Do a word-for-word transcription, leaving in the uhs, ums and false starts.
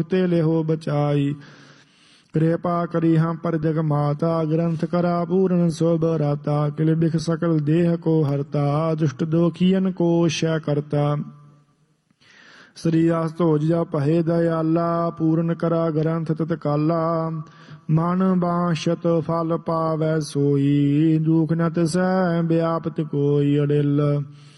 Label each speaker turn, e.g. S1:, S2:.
S1: ਤੇ ਲਿਹੋ ਬਚਾਈ। कृपा करी हम पर जग माता ग्रंथ करा पूर्ण शोभ राता। किल बिख सकल देह को हरता दुष्ट दोखियन को शय करता। श्री आस धोज जा पहे दयाला पूर्ण करा ग्रंथ तत्काला। मन बांछत फल पावै सोई दुख न तिसै व्यापत कोई अड़िल।